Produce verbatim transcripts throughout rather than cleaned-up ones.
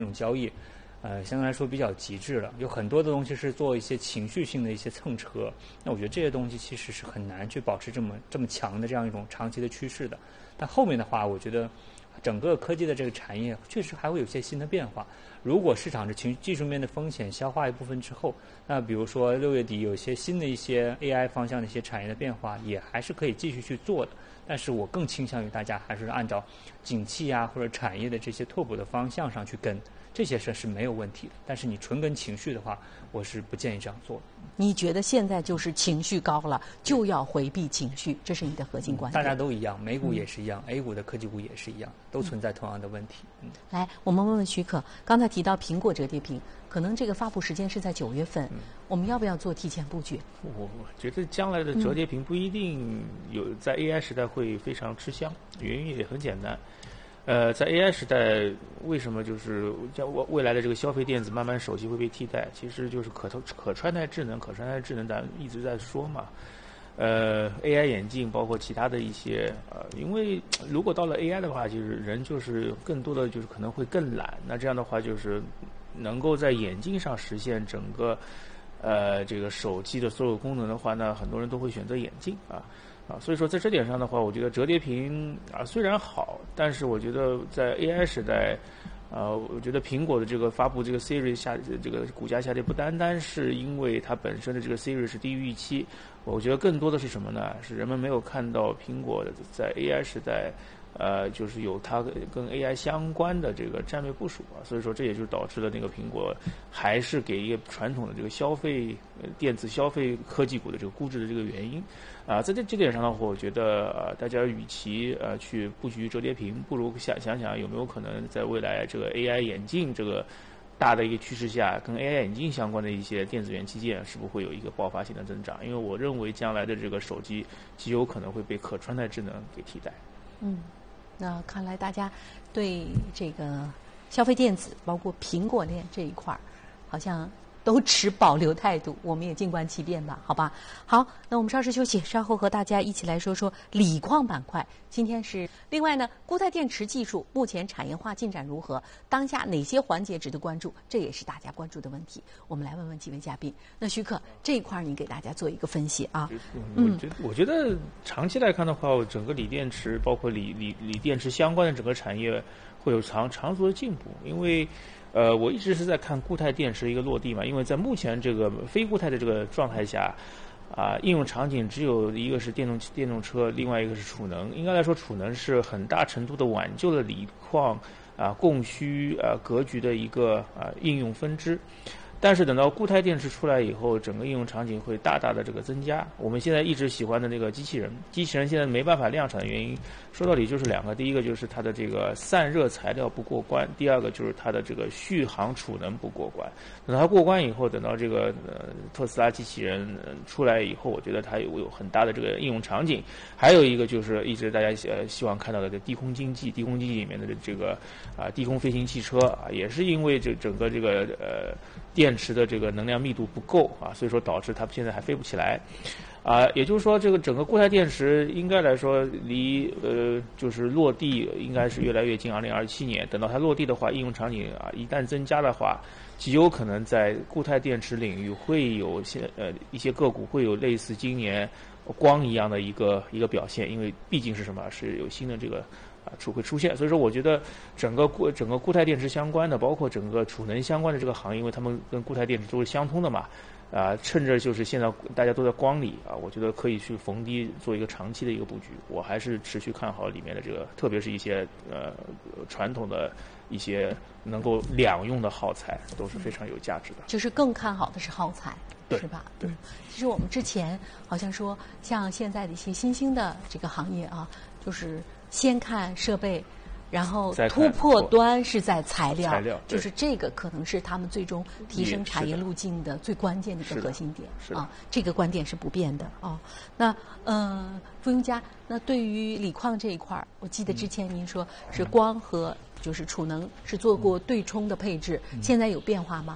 这种交易，呃，相对来说比较极致了。有很多的东西是做一些情绪性的一些蹭车，那我觉得这些东西其实是很难去保持这么这么强的这样一种长期的趋势的。但后面的话，我觉得整个科技的这个产业确实还会有些新的变化。如果市场的情技术面的风险消化一部分之后，那比如说六月底有一些新的一些 A I 方向的一些产业的变化，也还是可以继续去做的。但是我更倾向于大家还是按照景气啊或者产业的这些拓扑的方向上去跟，这些事是没有问题的。但是你纯跟情绪的话，我是不建议这样做的。 你觉得现在就是情绪高了，就要回避情绪，这是你的核心观点？ 大家都一样，美股也是一样、嗯、A 股的科技股也是一样，都存在同样的问题。嗯， 来，我们问问许可，刚才提到苹果折叠屏，可能这个发布时间是在九月份、嗯，我们要不要做提前布局？ 我我觉得将来的折叠屏不一定有在 A I 时代会非常吃香，原因也很简单。呃，在 A I 时代，为什么就是将未来的这个消费电子慢慢手机会被替代？其实就是可可穿戴智能，可穿戴智能，咱一直在说嘛。呃 ，A I 眼镜包括其他的一些呃，因为如果到了 A I 的话，就是人就是更多的就是可能会更懒，那这样的话就是能够在眼镜上实现整个呃这个手机的所有功能的话，那很多人都会选择眼镜啊。啊，所以说在这点上的话，我觉得折叠屏啊虽然好，但是我觉得在 A I 时代，呃，我觉得苹果的这个发布这个 Siri 下这个股价下跌，不单单是因为它本身的这个 Siri 是低于预期，我觉得更多的是什么呢？是人们没有看到苹果在 A I 时代，呃，就是有它跟 A I 相关的这个战略部署啊，所以说这也就导致了那个苹果还是给一个传统的这个消费电子消费科技股的这个估值的这个原因。啊，在这这点上的话，我觉得呃，大家与其呃去布局折叠屏，不如想想想有没有可能在未来这个 A I 眼镜这个大的一个趋势下，跟 A I 眼镜相关的一些电子元器件是不是会有一个爆发性的增长？因为我认为将来的这个手机极有可能会被可穿戴智能给替代。 嗯，那看来大家对这个消费电子，包括苹果链这一块儿，好像都持保留态度，我们也静观其变吧，好吧？好，那我们稍事休息，稍后和大家一起来说说锂矿板块。今天是另外呢，固态电池技术目前产业化进展如何？当下哪些环节值得关注？这也是大家关注的问题。我们来问问几位嘉宾。那许可这一块，你给大家做一个分析啊。 嗯，我觉得我觉得长期来看的话，整个锂电池，包括锂锂锂电池相关的整个产业会有长长足的进步，因为。呃，我一直是在看固态电池的一个落地嘛，因为在目前这个非固态的这个状态下，啊、呃，应用场景只有一个是电动电动车，另外一个是储能。应该来说，储能是很大程度的挽救了锂矿啊、呃、供需啊、呃、格局的一个啊、呃、应用分支。但是等到固态电池出来以后，整个应用场景会大大的这个增加。我们现在一直喜欢的那个机器人，机器人现在没办法量产的原因，说到底就是两个，第一个就是它的这个散热材料不过关，第二个就是它的这个续航储能不过关。等它过关以后，等到这个呃特斯拉机器人出来以后，我觉得它有有很大的这个应用场景。还有一个就是一直大家呃希望看到的这低空经济，低空经济里面的这个啊、呃、低空飞行汽车啊，也是因为这整个这个呃电池的这个能量密度不够啊，所以说导致它现在还飞不起来。啊，也就是说，这个整个固态电池应该来说离呃就是落地应该是越来越近。二零二七年，等到它落地的话，应用场景啊一旦增加的话，极有可能在固态电池领域会有些呃一些个股会有类似今年光一样的一个一个表现，因为毕竟是什么是有新的这个啊出会出现，所以说我觉得整个固整个固态电池相关的，包括整个储能相关的这个行业，因为他们跟固态电池都是相通的嘛。啊，趁着就是现在大家都在光里啊，我觉得可以去逢低做一个长期的一个布局。我还是持续看好里面的这个，特别是一些呃传统的一些能够两用的耗材，都是非常有价值的。 就是更看好的是耗材，是吧？ 对。 嗯，其实我们之前好像说，像现在的一些新兴的这个行业啊，就是先看设备。然后突破端是在材料， 材料就是这个可能是他们最终提升产业路径的最关键的一个核心点啊。这个观点是不变的啊。那呃，傅永嘉，那对于锂矿这一块儿，我记得之前您说是光和就是储能是做过对冲的配置， 嗯、 现在有变化吗？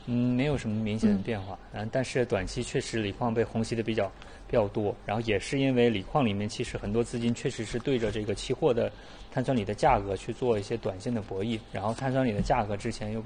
嗯，没有什么明显的变化，嗯，但是短期确实锂矿被虹吸的比较比较多，然后也是因为锂矿里面其实很多资金确实是对着这个期货的碳酸锂的价格去做一些短线的博弈，然后碳酸锂的价格之前又